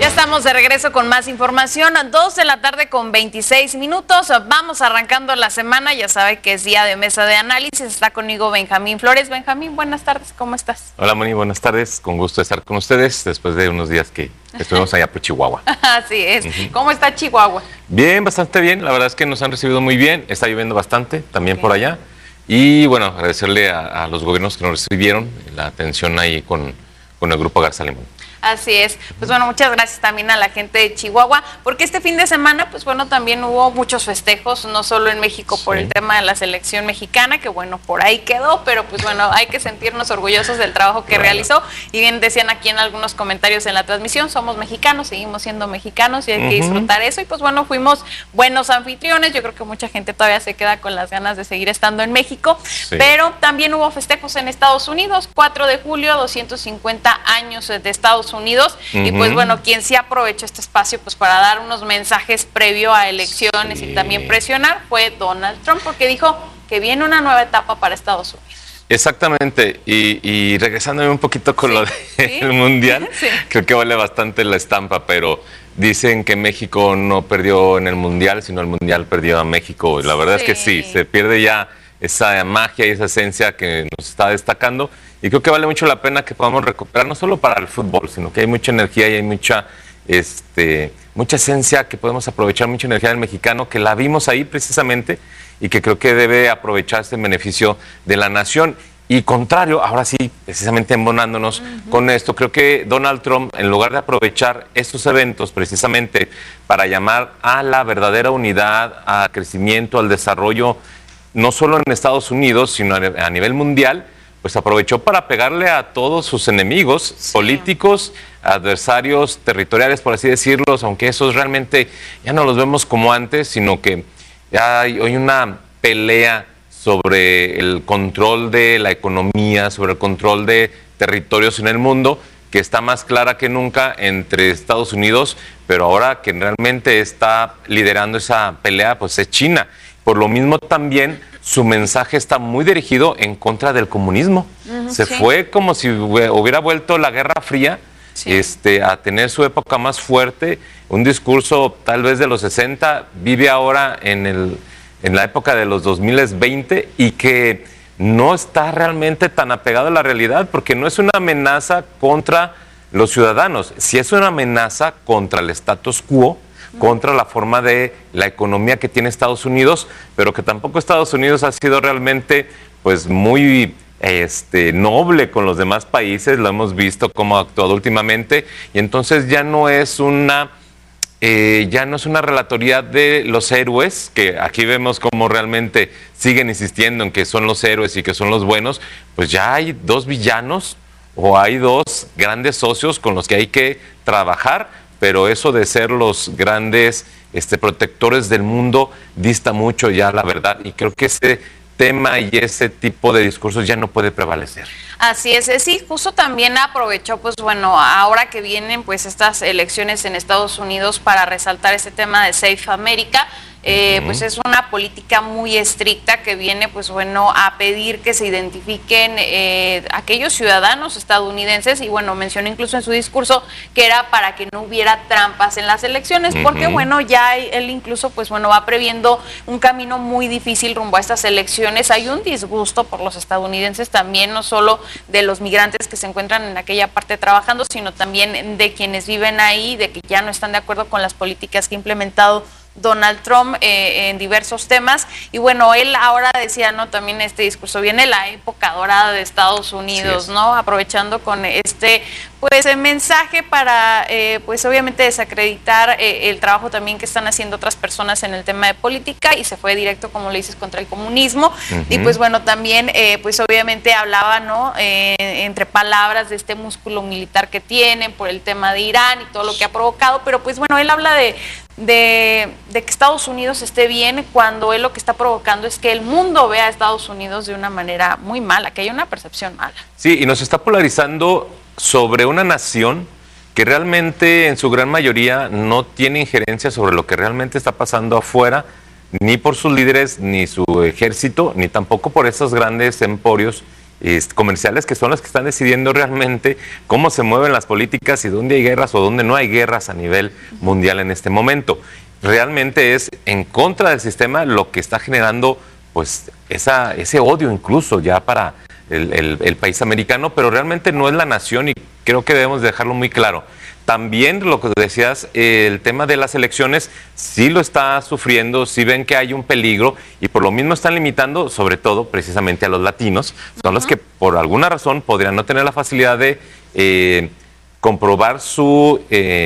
Estamos de regreso con más información, 2 de la tarde con 26 minutos. Vamos arrancando la semana, ya sabe que es día de mesa de análisis. Está conmigo Benjamín Flores. Benjamín, buenas tardes, ¿cómo estás? Hola Moni, buenas tardes, con gusto de estar con ustedes después de unos días que estuvimos allá por Chihuahua. Así es. ¿Cómo está Chihuahua? Bien, bastante bien, la verdad es que nos han recibido muy bien, está lloviendo bastante también por allá. Y bueno, agradecerle a los gobiernos que nos recibieron la atención ahí con el Grupo Garza Limón. Así es. Pues bueno, muchas gracias también a la gente de Chihuahua, porque este fin de semana, pues bueno, también hubo muchos festejos, no solo en México por el tema de la selección mexicana, que bueno, por ahí quedó, pero pues bueno, hay que sentirnos orgullosos del trabajo que realizó. Y bien decían aquí en algunos comentarios en la transmisión, somos mexicanos, seguimos siendo mexicanos y hay que disfrutar eso. Y pues bueno, fuimos buenos anfitriones, yo creo que mucha gente todavía se queda con las ganas de seguir estando en México, pero también hubo festejos en Estados Unidos, 4 de julio, 250 años de Estados Unidos, y pues bueno, quien sí aprovechó este espacio pues para dar unos mensajes previo a elecciones y también presionar fue Donald Trump, porque dijo que viene una nueva etapa para Estados Unidos. Exactamente, y regresándome un poquito con lo del Mundial, creo que vale bastante la estampa, pero dicen que México no perdió en el Mundial, sino el Mundial perdió a México, y la verdad es que sí, se pierde ya esa magia y esa esencia que nos está destacando. Y creo que vale mucho la pena que podamos recuperar, no solo para el fútbol, sino que hay mucha energía y hay mucha esencia que podemos aprovechar, mucha energía del mexicano, que la vimos ahí precisamente y que creo que debe aprovecharse en beneficio de la nación. Y contrario, ahora sí, precisamente embonándonos con esto, creo que Donald Trump, en lugar de aprovechar estos eventos precisamente para llamar a la verdadera unidad, a crecimiento, al desarrollo, no solo en Estados Unidos, sino a nivel mundial, pues aprovechó para pegarle a todos sus enemigos políticos, adversarios territoriales, por así decirlos, aunque esos realmente ya no los vemos como antes, sino que ya hay una pelea sobre el control de la economía, sobre el control de territorios en el mundo, que está más clara que nunca entre Estados Unidos, pero ahora que realmente está liderando esa pelea, pues es China. Por lo mismo también su mensaje está muy dirigido en contra del comunismo. Se fue como si hubiera vuelto la Guerra Fría a tener su época más fuerte. Un discurso tal vez de los 60, vive ahora en la época de los 2020 y que no está realmente tan apegado a la realidad, porque no es una amenaza contra los ciudadanos, sí es una amenaza contra el status quo, contra la forma de la economía que tiene Estados Unidos, pero que tampoco Estados Unidos ha sido realmente pues muy noble con los demás países. Lo hemos visto cómo ha actuado últimamente, y entonces ya no es una relatoría de los héroes, que aquí vemos cómo realmente siguen insistiendo en que son los héroes y que son los buenos. Pues ya hay dos villanos o hay dos grandes socios con los que hay que trabajar, pero eso de ser los grandes protectores del mundo dista mucho ya la verdad, y creo que ese tema y ese tipo de discursos ya no puede prevalecer. Así es, sí, justo también aprovechó, pues bueno, ahora que vienen pues estas elecciones en Estados Unidos para resaltar ese tema de Safe America. Pues es una política muy estricta que viene pues bueno a pedir que se identifiquen aquellos ciudadanos estadounidenses, y bueno, mencionó incluso en su discurso que era para que no hubiera trampas en las elecciones, porque bueno, ya él incluso pues bueno va previendo un camino muy difícil rumbo a estas elecciones. Hay un disgusto por los estadounidenses también, no solo de los migrantes que se encuentran en aquella parte trabajando, sino también de quienes viven ahí, de que ya no están de acuerdo con las políticas que ha implementado Donald Trump en diversos temas. Y bueno, él ahora decía, ¿no? También este discurso viene la época dorada de Estados Unidos, ¿no? Aprovechando con pues el mensaje para pues obviamente desacreditar el trabajo también que están haciendo otras personas en el tema de política, y se fue directo, como le dices, contra el comunismo. Y pues bueno, también pues obviamente hablaba, ¿no? Entre palabras de este músculo militar que tienen por el tema de Irán y todo lo que ha provocado, pero pues bueno, él habla de que Estados Unidos esté bien, cuando él lo que está provocando es que el mundo vea a Estados Unidos de una manera muy mala, que hay una percepción mala. Sí, y nos está polarizando sobre una nación que realmente en su gran mayoría no tiene injerencia sobre lo que realmente está pasando afuera, ni por sus líderes, ni su ejército, ni tampoco por esos grandes emporios comerciales, que son los que están decidiendo realmente cómo se mueven las políticas y dónde hay guerras o dónde no hay guerras a nivel mundial en este momento. Realmente es en contra del sistema lo que está generando pues ese odio incluso ya para el país americano, pero realmente no es la nación, y creo que debemos dejarlo muy claro. También lo que decías, el tema de las elecciones sí lo está sufriendo, sí ven que hay un peligro y por lo mismo están limitando, sobre todo precisamente a los latinos, son los que por alguna razón podrían no tener la facilidad de comprobar su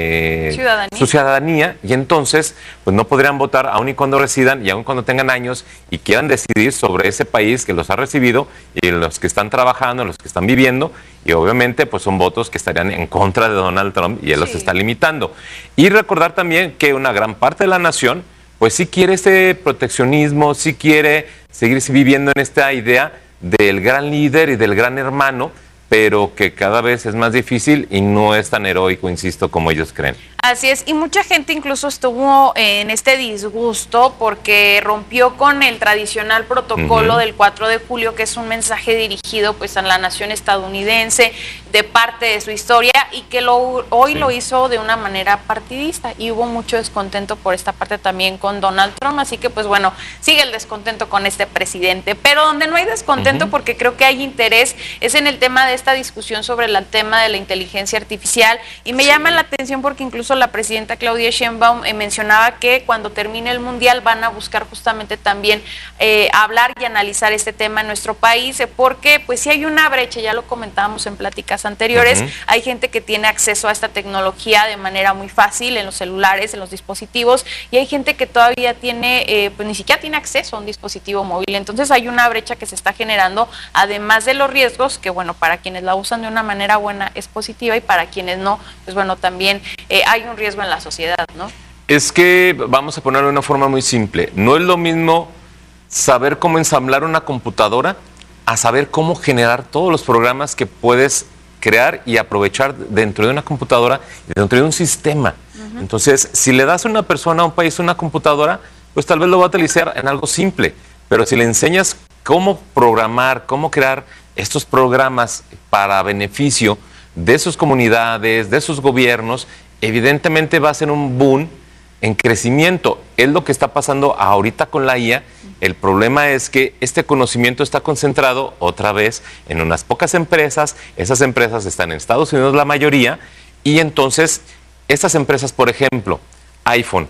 ciudadanía, y entonces pues no podrían votar aun y cuando residan y aun cuando tengan años y quieran decidir sobre ese país que los ha recibido y los que están trabajando, los que están viviendo, y obviamente pues son votos que estarían en contra de Donald Trump y él los está limitando. Y recordar también que una gran parte de la nación pues sí quiere ese proteccionismo, sí quiere seguir viviendo en esta idea del gran líder y del gran hermano, pero que cada vez es más difícil y no es tan heroico, insisto, como ellos creen. Así es, y mucha gente incluso estuvo en este disgusto porque rompió con el tradicional protocolo del 4 de julio, que es un mensaje dirigido pues a la nación estadounidense de parte de su historia, y que hoy lo hizo de una manera partidista, y hubo mucho descontento por esta parte también con Donald Trump, así que pues bueno, sigue el descontento con este presidente, pero donde no hay descontento, porque creo que hay interés, es en el tema de esta discusión sobre el tema de la inteligencia artificial, y me llama la atención porque incluso la presidenta Claudia Sheinbaum mencionaba que cuando termine el Mundial van a buscar justamente también hablar y analizar este tema en nuestro país, porque pues sí hay una brecha, ya lo comentábamos en pláticas anteriores, hay gente que tiene acceso a esta tecnología de manera muy fácil en los celulares, en los dispositivos, y hay gente que todavía tiene, pues ni siquiera tiene acceso a un dispositivo móvil, entonces hay una brecha que se está generando, además de los riesgos, que bueno, para quienes la usan de una manera buena es positiva, y para quienes no, pues bueno, también hay un riesgo en la sociedad, ¿no? Es que, vamos a ponerlo de una forma muy simple, no es lo mismo saber cómo ensamblar una computadora a saber cómo generar todos los programas que puedes crear y aprovechar dentro de una computadora y dentro de un sistema. Entonces, si le das a una persona, a un país, una computadora, pues tal vez lo va a utilizar en algo simple, pero si le enseñas cómo programar, cómo crear estos programas para beneficio de sus comunidades, de sus gobiernos, evidentemente va a ser un boom en crecimiento. Es lo que está pasando ahorita con la IA. El problema es que este conocimiento está concentrado otra vez en unas pocas empresas. Esas empresas están en Estados Unidos la mayoría, y entonces estas empresas, por ejemplo, iPhone,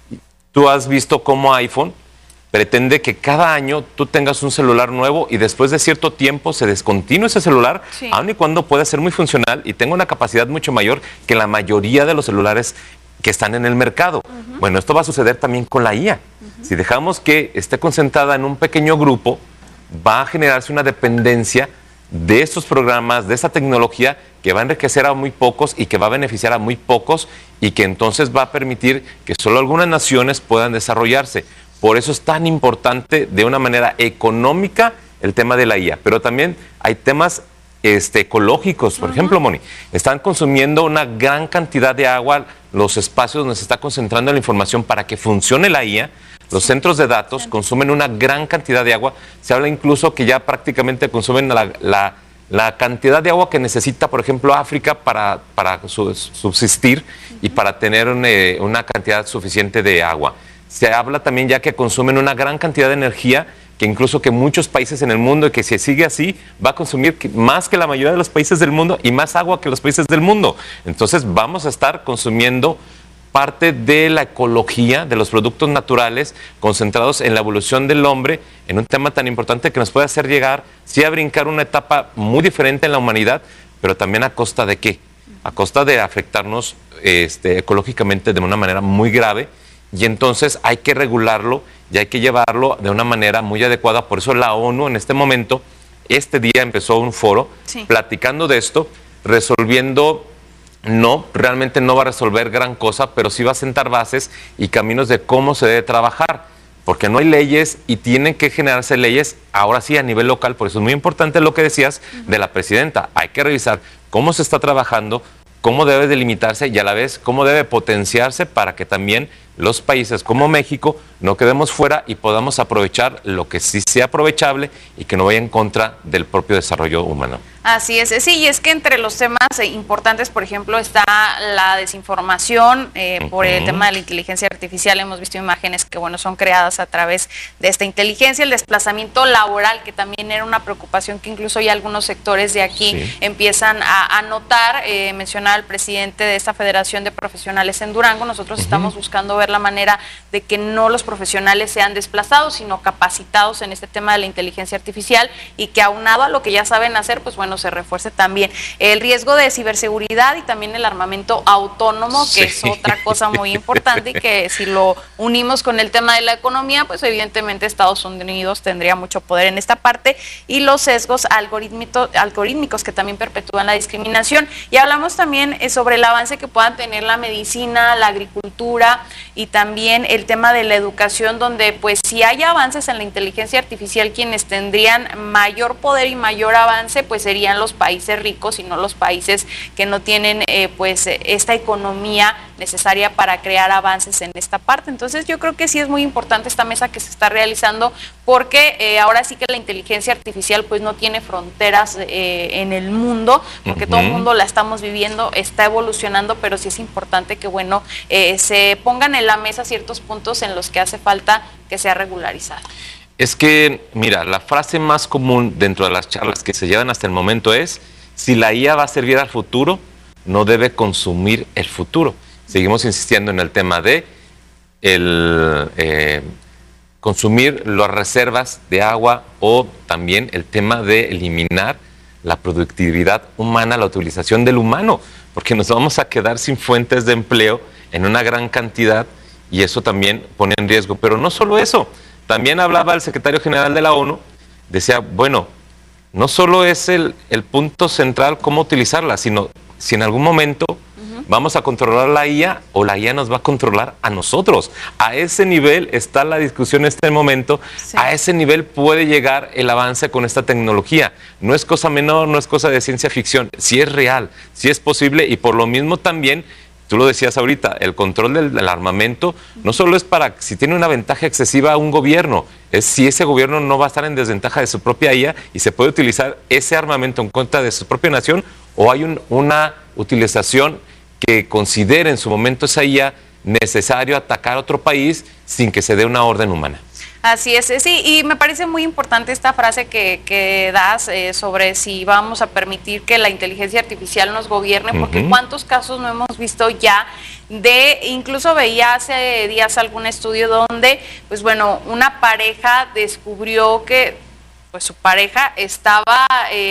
tú has visto cómo iPhone pretende que cada año tú tengas un celular nuevo y después de cierto tiempo se descontinúe ese celular, aun y cuando pueda ser muy funcional y tenga una capacidad mucho mayor que la mayoría de los celulares que están en el mercado. Bueno, esto va a suceder también con la IA. Si dejamos que esté concentrada en un pequeño grupo, va a generarse una dependencia de estos programas, de esta tecnología, que va a enriquecer a muy pocos y que va a beneficiar a muy pocos, y que entonces va a permitir que solo algunas naciones puedan desarrollarse. Por eso es tan importante de una manera económica el tema de la IA, pero también hay temas ecológicos. Por ejemplo, Moni, están consumiendo una gran cantidad de agua los espacios donde se está concentrando la información para que funcione la IA. Los centros de datos consumen una gran cantidad de agua. Se habla incluso que ya prácticamente consumen la cantidad de agua que necesita, por ejemplo, África para subsistir y para tener una cantidad suficiente de agua. Se habla también ya que consumen una gran cantidad de energía, que incluso que muchos países en el mundo, y que si sigue así va a consumir más que la mayoría de los países del mundo y más agua que los países del mundo. Entonces vamos a estar consumiendo parte de la ecología, de los productos naturales, concentrados en la evolución del hombre, en un tema tan importante que nos puede hacer llegar, sí, a brincar una etapa muy diferente en la humanidad, pero también a costa de ¿qué? A costa de afectarnos ecológicamente de una manera muy grave. Y entonces hay que regularlo y hay que llevarlo de una manera muy adecuada. Por eso la ONU en este momento, este día empezó un foro platicando de esto, resolviendo, realmente no va a resolver gran cosa, pero sí va a sentar bases y caminos de cómo se debe trabajar, porque no hay leyes y tienen que generarse leyes ahora sí a nivel local. Por eso es muy importante lo que decías de la presidenta. Hay que revisar cómo se está trabajando, cómo debe delimitarse y a la vez cómo debe potenciarse para que también los países como México no quedemos fuera y podamos aprovechar lo que sí sea aprovechable y que no vaya en contra del propio desarrollo humano. Así es, sí, y es que entre los temas importantes, por ejemplo, está la desinformación por el tema de la inteligencia artificial. Hemos visto imágenes que, bueno, son creadas a través de esta inteligencia, el desplazamiento laboral, que también era una preocupación que incluso ya algunos sectores de aquí empiezan a notar. Mencionaba el presidente de esta Federación de Profesionales en Durango, nosotros estamos buscando ver la manera de que no los profesionales sean desplazados, sino capacitados en este tema de la inteligencia artificial y que aunado a lo que ya saben hacer, pues bueno, se refuerce también el riesgo de ciberseguridad y también el armamento autónomo, que es otra cosa muy importante y que si lo unimos con el tema de la economía, pues evidentemente Estados Unidos tendría mucho poder en esta parte, y los sesgos algorítmicos que también perpetúan la discriminación. Y hablamos también sobre el avance que puedan tener la medicina, la agricultura y también el tema de la educación, donde pues si hay avances en la inteligencia artificial, quienes tendrían mayor poder y mayor avance pues serían los países ricos y no los países que no tienen pues esta economía necesaria para crear avances en esta parte. Entonces yo creo que sí es muy importante esta mesa que se está realizando, porque ahora sí que la inteligencia artificial pues no tiene fronteras en el mundo, porque todo el mundo la estamos viviendo, está evolucionando, pero sí es importante que bueno se pongan en la mesa ciertos puntos en los que hace falta que sea regularizado. Es que, mira, la frase más común dentro de las charlas que se llevan hasta el momento es: si la IA va a servir al futuro, no debe consumir el futuro. Seguimos insistiendo en el tema de consumir las reservas de agua, o también el tema de eliminar la productividad humana, la utilización del humano, porque nos vamos a quedar sin fuentes de empleo en una gran cantidad y eso también pone en riesgo. Pero no solo eso. También hablaba el secretario general de la ONU, decía, bueno, no solo es el punto central cómo utilizarla, sino si en algún momento vamos a controlar la IA o la IA nos va a controlar a nosotros. A ese nivel está la discusión en este momento, a ese nivel puede llegar el avance con esta tecnología. No es cosa menor, no es cosa de ciencia ficción, sí es real, sí es posible, y por lo mismo también, tú lo decías ahorita, el control del armamento no solo es para si tiene una ventaja excesiva a un gobierno, es si ese gobierno no va a estar en desventaja de su propia IA y se puede utilizar ese armamento en contra de su propia nación, o hay una utilización que considere en su momento esa IA necesario atacar a otro país sin que se dé una orden humana. Así es, sí, y me parece muy importante esta frase que das sobre si vamos a permitir que la inteligencia artificial nos gobierne, porque cuántos casos no hemos visto ya incluso veía hace días algún estudio donde, pues bueno, una pareja descubrió que pues su pareja estaba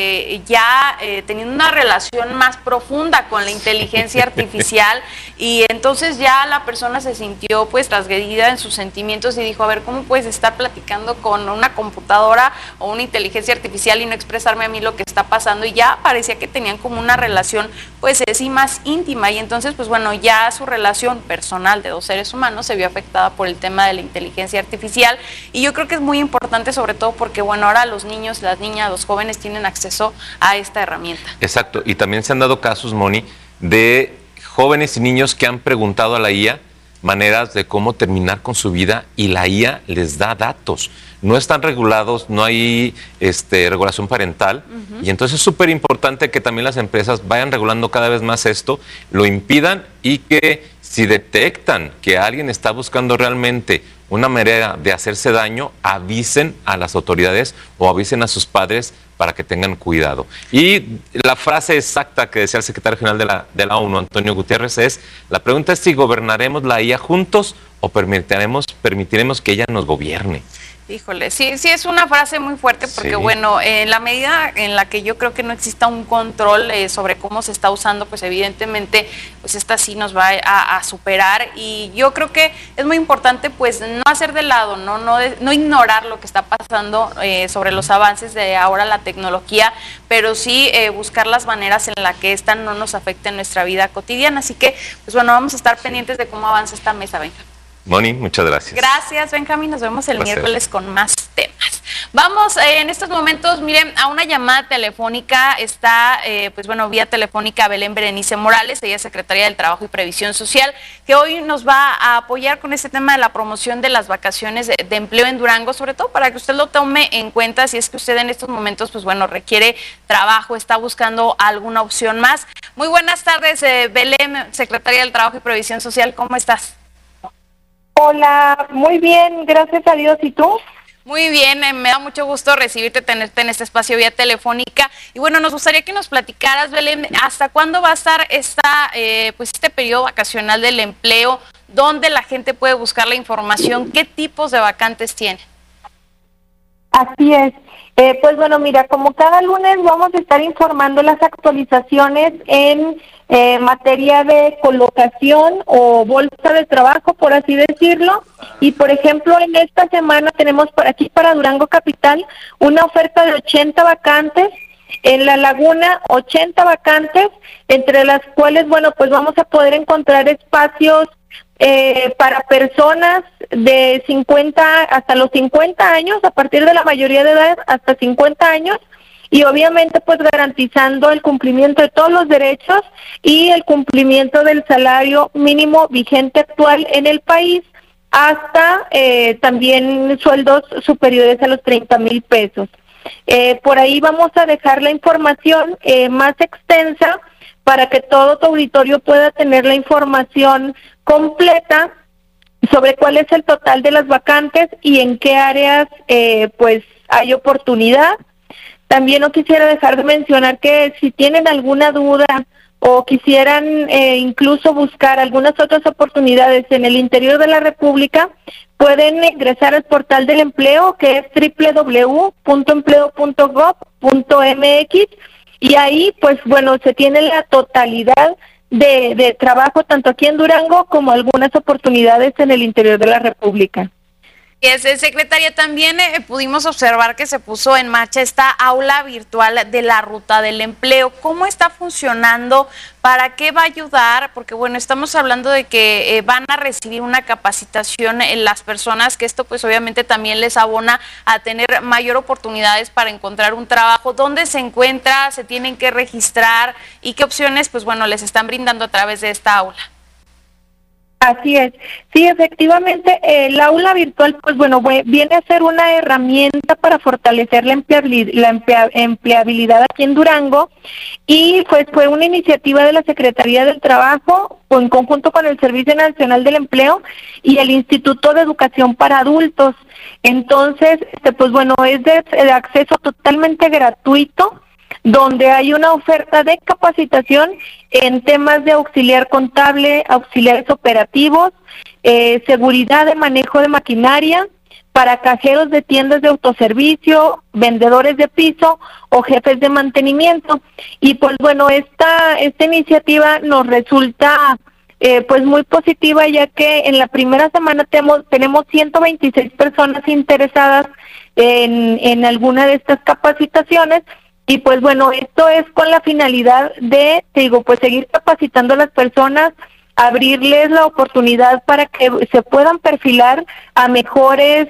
teniendo una relación más profunda con la inteligencia artificial, y entonces ya la persona se sintió pues transgredida en sus sentimientos y dijo, a ver, ¿cómo puedes estar platicando con una computadora o una inteligencia artificial y no expresarme a mí lo que está pasando? Y ya parecía que tenían como una relación pues sí más íntima, y entonces pues bueno, ya su relación personal de dos seres humanos se vio afectada por el tema de la inteligencia artificial. Y yo creo que es muy importante, sobre todo porque bueno, ahora los niños, las niñas, los jóvenes tienen acceso a esta herramienta. Exacto, y también se han dado casos, Moni, de jóvenes y niños que han preguntado a la IA maneras de cómo terminar con su vida, y la IA les da datos. No están regulados, no hay regulación parental, y entonces es súper importante que también las empresas vayan regulando cada vez más esto, lo impidan, y que si detectan que alguien está buscando realmente una manera de hacerse daño, avisen a las autoridades o avisen a sus padres para que tengan cuidado. Y la frase exacta que decía el secretario general de la ONU, Antonio Guterres, es: la pregunta es si gobernaremos la IA juntos o permitiremos que ella nos gobierne. Híjole, sí es una frase muy fuerte, porque bueno, en la medida en la que yo creo que no exista un control sobre cómo se está usando, pues evidentemente pues esta sí nos va a superar, y yo creo que es muy importante pues no hacer de lado, no ignorar lo que está pasando sobre los avances de ahora la tecnología, pero sí buscar las maneras en las que esta no nos afecte en nuestra vida cotidiana. Así que pues bueno, vamos a estar pendientes de cómo avanza esta mesa, Benjamín. Moni, muchas gracias. Gracias, Benjamín. Nos vemos el miércoles con más temas. Vamos en estos momentos, miren, a una llamada telefónica. Está, pues bueno, vía telefónica Belén Berenice Morales, ella es secretaria del Trabajo y Previsión Social, que hoy nos va a apoyar con este tema de la promoción de las vacaciones de empleo en Durango, sobre todo para que usted lo tome en cuenta si es que usted en estos momentos, pues bueno, requiere trabajo, está buscando alguna opción más. Muy buenas tardes, Belén, secretaria del Trabajo y Previsión Social, ¿cómo estás? Hola, muy bien, gracias a Dios. ¿Y tú? Muy bien, me da mucho gusto recibirte, tenerte en este espacio vía telefónica. Y bueno, nos gustaría que nos platicaras, Belén, ¿hasta cuándo va a estar este periodo vacacional del empleo? ¿Dónde la gente puede buscar la información? ¿Qué tipos de vacantes tiene? Así es. Pues bueno, mira, como cada lunes vamos a estar informando las actualizaciones en materia de colocación o bolsa de trabajo, por así decirlo. Y por ejemplo, en esta semana tenemos por aquí para Durango Capital una oferta de 80 vacantes. En La Laguna, 80 vacantes, entre las cuales, bueno, pues vamos a poder encontrar espacios para personas de 50 hasta los 50 años, a partir de la mayoría de edad hasta 50 años, y obviamente pues garantizando el cumplimiento de todos los derechos y el cumplimiento del salario mínimo vigente actual en el país, hasta también sueldos superiores a los 30,000 pesos. Por ahí vamos a dejar la información más extensa para que todo tu auditorio pueda tener la información completa sobre cuál es el total de las vacantes y en qué áreas pues hay oportunidad. También no quisiera dejar de mencionar que si tienen alguna duda o quisieran incluso buscar algunas otras oportunidades en el interior de la República, pueden ingresar al portal del empleo, que es www.empleo.gov.mx, y ahí pues bueno, se tiene la totalidad de trabajo tanto aquí en Durango como algunas oportunidades en el interior de la República. Secretaria, también pudimos observar que se puso en marcha esta aula virtual de la Ruta del Empleo. ¿Cómo está funcionando? ¿Para qué va a ayudar? Porque bueno, estamos hablando de que van a recibir una capacitación en las personas, que esto pues obviamente también les abona a tener mayor oportunidades para encontrar un trabajo. ¿Dónde se encuentra? ¿Se tienen que registrar? ¿Y qué opciones pues bueno les están brindando a través de esta aula? Así es, sí, efectivamente, el aula virtual, pues bueno, viene a ser una herramienta para fortalecer la empleabilidad aquí en Durango, y pues fue una iniciativa de la Secretaría del Trabajo, en conjunto con el Servicio Nacional del Empleo y el Instituto de Educación para Adultos. Entonces, pues bueno, es de acceso totalmente gratuito, donde hay una oferta de capacitación en temas de auxiliar contable, auxiliares operativos, seguridad de manejo de maquinaria, para cajeros de tiendas de autoservicio, vendedores de piso o jefes de mantenimiento. Y pues bueno, esta iniciativa nos resulta pues muy positiva, ya que en la primera semana tenemos 126 personas interesadas en alguna de estas capacitaciones. Y pues bueno, esto es con la finalidad de, pues seguir capacitando a las personas, abrirles la oportunidad para que se puedan perfilar a mejores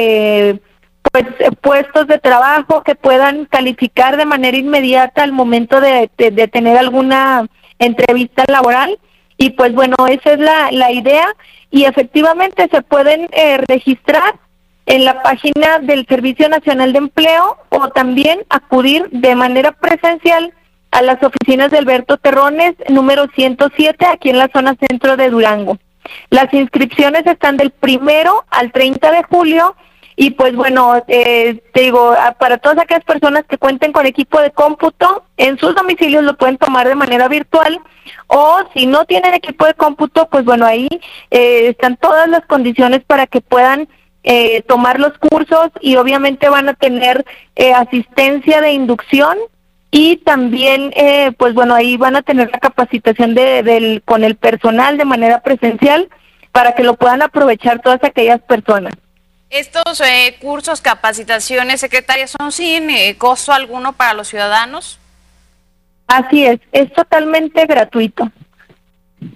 puestos de trabajo, que puedan calificar de manera inmediata al momento de tener alguna entrevista laboral. Y pues bueno, esa es la idea, y efectivamente se pueden registrar en la página del Servicio Nacional de Empleo, o también acudir de manera presencial a las oficinas de Alberto Terrones, número 107, aquí en la zona centro de Durango. Las inscripciones están del 1 al 30 de julio, y pues bueno, para todas aquellas personas que cuenten con equipo de cómputo, en sus domicilios lo pueden tomar de manera virtual, o si no tienen equipo de cómputo, pues bueno, ahí están todas las condiciones para que puedan tomar los cursos, y obviamente van a tener asistencia de inducción, y también pues bueno, ahí van a tener la capacitación con el personal de manera presencial, para que lo puedan aprovechar todas aquellas personas. Estos cursos, capacitaciones, secretaria, ¿son sin costo alguno para los ciudadanos? Así es totalmente gratuito.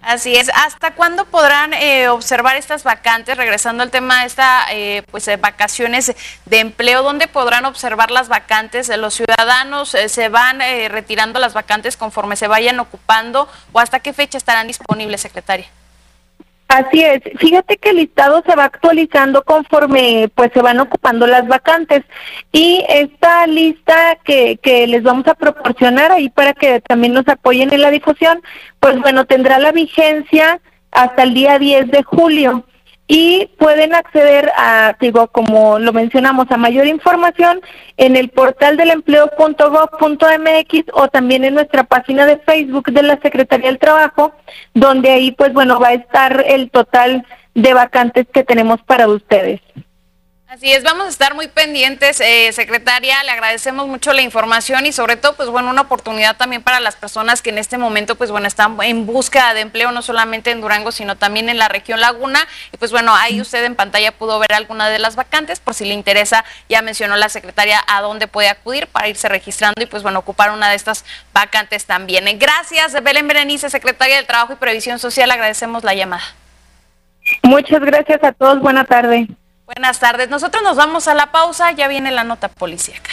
Así es. ¿Hasta cuándo podrán observar estas vacantes? Regresando al tema de esta vacaciones de empleo, ¿dónde podrán observar las vacantes? ¿Los ciudadanos se van retirando las vacantes conforme se vayan ocupando o hasta qué fecha estarán disponibles, secretaria? Así es, fíjate que el listado se va actualizando conforme pues se van ocupando las vacantes y esta lista que les vamos a proporcionar ahí para que también nos apoyen en la difusión, pues bueno, tendrá la vigencia hasta el día 10 de julio y pueden acceder a, como lo mencionamos, a mayor información en el portal del empleo.gov.mx o también en nuestra página de Facebook de la Secretaría del Trabajo, donde ahí pues bueno va a estar el total de vacantes que tenemos para ustedes. Así es, vamos a estar muy pendientes, secretaria, le agradecemos mucho la información y sobre todo, pues bueno, una oportunidad también para las personas que en este momento, pues bueno, están en búsqueda de empleo, no solamente en Durango, sino también en la región Laguna, y pues bueno, ahí usted en pantalla pudo ver alguna de las vacantes, por si le interesa, ya mencionó la secretaria a dónde puede acudir para irse registrando y pues bueno, ocupar una de estas vacantes también. Gracias, Belén Berenice, secretaria del Trabajo y Previsión Social, agradecemos la llamada. Muchas gracias a todos, buena tarde. Buenas tardes. Nosotros nos vamos a la pausa, ya viene la nota policíaca.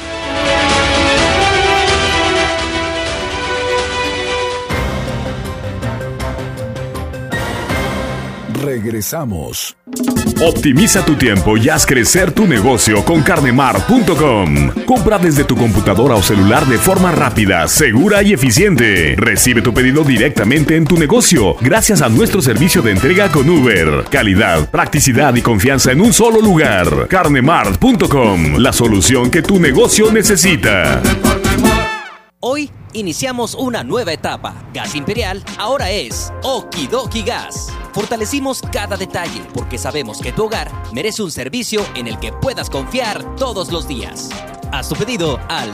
Regresamos. Optimiza tu tiempo y haz crecer tu negocio con Carnemart.com. Compra desde tu computadora o celular de forma rápida, segura y eficiente. Recibe tu pedido directamente en tu negocio gracias a nuestro servicio de entrega con Uber. Calidad, practicidad y confianza en un solo lugar. Carnemart.com, la solución que tu negocio necesita. Hoy iniciamos una nueva etapa. Gas Imperial ahora es Okidoki Gas. Fortalecimos cada detalle porque sabemos que tu hogar merece un servicio en el que puedas confiar todos los días. Haz tu pedido al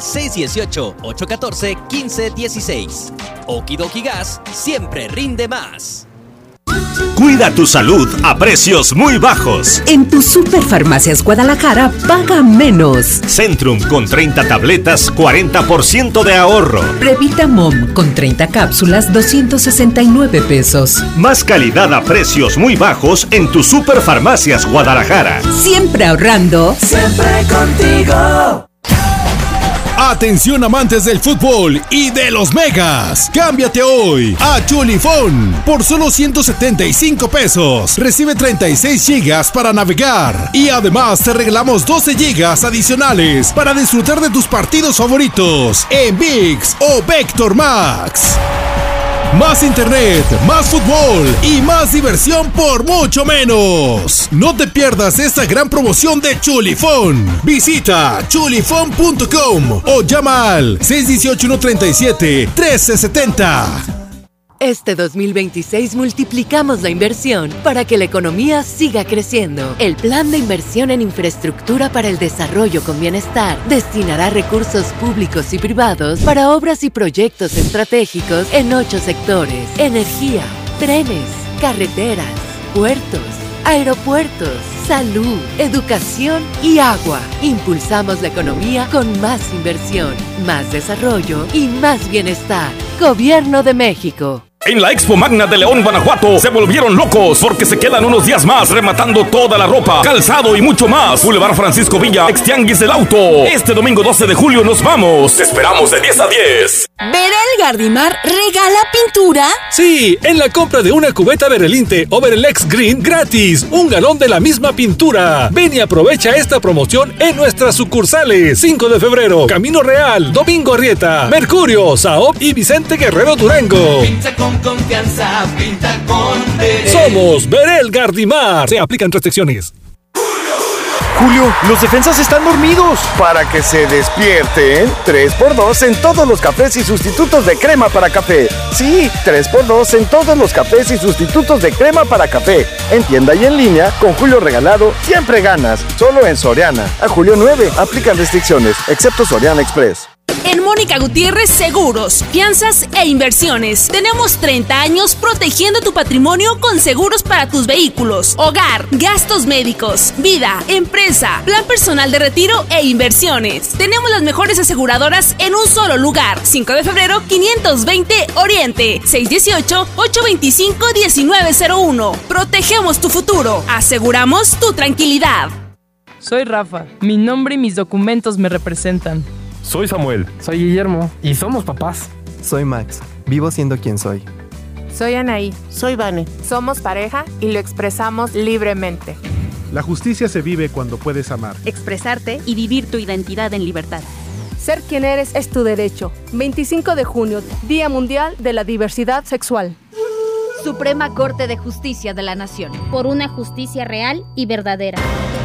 618-814-1516. Okidoki Gas siempre rinde más. Cuida tu salud a precios muy bajos. En tu Superfarmacias Guadalajara paga menos. Centrum con 30 tabletas, 40% de ahorro. Previta Mom con 30 cápsulas, 269 pesos. Más calidad a precios muy bajos en tu Superfarmacias Guadalajara. Siempre ahorrando. Siempre contigo. Atención amantes del fútbol y de los megas. Cámbiate hoy a Chulifón por solo 175 pesos. Recibe 36 gigas para navegar y además te regalamos 12 gigas adicionales para disfrutar de tus partidos favoritos en ViX o Vector Max. Más internet, más fútbol y más diversión por mucho menos. No te pierdas esta gran promoción de Chulifón. Visita chulifón.com o llama al 618-137-1370. Este 2026 multiplicamos la inversión para que la economía siga creciendo. El Plan de Inversión en Infraestructura para el Desarrollo con Bienestar destinará recursos públicos y privados para obras y proyectos estratégicos en 8 sectores: energía, trenes, carreteras, puertos, aeropuertos, salud, educación y agua. Impulsamos la economía con más inversión, más desarrollo y más bienestar. Gobierno de México. En la Expo Magna de León, Guanajuato, se volvieron locos porque se quedan unos días más rematando toda la ropa, calzado y mucho más. Boulevard Francisco Villa, Extianguis del Auto. Este domingo 12 de julio nos vamos. Te esperamos de 10 a 10. ¿Berel Gardimar regala pintura? Sí, en la compra de una cubeta Berelinte o Berelex Green, gratis, un galón de la misma pintura. Ven y aprovecha esta promoción en nuestras sucursales. 5 de febrero, Camino Real, Domingo Arrieta, Mercurio, Saop y Vicente Guerrero Durango. Pinta con confianza, pinta con Berel. Somos Berel Gardimar. Se aplican restricciones. Julio, los defensas están dormidos. Para que se despierten, 3x2 en todos los cafés y sustitutos de crema para café. Sí, 3x2 en todos los cafés y sustitutos de crema para café. En tienda y en línea, con Julio regalado, siempre ganas. Solo en Soriana. A julio 9, aplican restricciones, excepto Soriana Express. En Mónica Gutiérrez Seguros, Fianzas e Inversiones. Tenemos 30 años protegiendo tu patrimonio con seguros para tus vehículos, hogar, gastos médicos, vida, empresa, plan personal de retiro e inversiones. Tenemos las mejores aseguradoras en un solo lugar. 5 de febrero, 520 Oriente, 618-825-1901. Protegemos tu futuro. Aseguramos tu tranquilidad. Soy Rafa. Mi nombre y mis documentos me representan. Soy Samuel. Soy Guillermo. Y somos papás. Soy Max. Vivo siendo quien soy. Soy Anaí. Soy Vane. Somos pareja y lo expresamos libremente. La justicia se vive cuando puedes amar, expresarte y vivir tu identidad en libertad. Ser quien eres es tu derecho. 25 de junio, Día Mundial de la Diversidad Sexual. Suprema Corte de Justicia de la Nación. Por una justicia real y verdadera.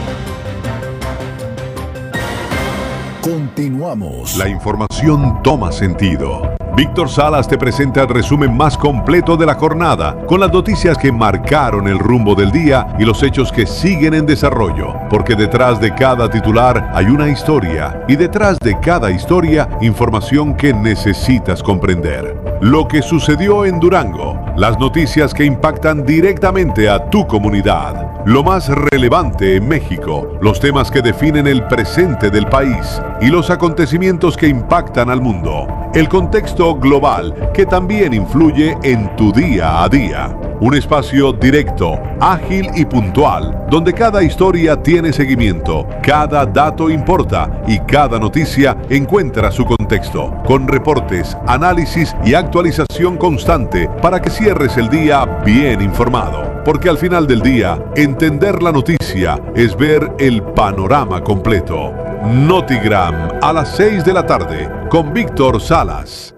Continuamos. La información toma sentido. Víctor Salas te presenta el resumen más completo de la jornada, con las noticias que marcaron el rumbo del día y los hechos que siguen en desarrollo. Porque detrás de cada titular hay una historia, y detrás de cada historia, información que necesitas comprender. Lo que sucedió en Durango, las noticias que impactan directamente a tu comunidad, lo más relevante en México, los temas que definen el presente del país y los acontecimientos que impactan al mundo. El contexto global que también influye en tu día a día. Un espacio directo, ágil y puntual, donde cada historia tiene seguimiento, cada dato importa y cada noticia encuentra su contexto, con reportes, análisis y actualización constante para que cierres el día bien informado. Porque al final del día, entender la noticia es ver el panorama completo. Notigram a las 6 de la tarde con Víctor Salas.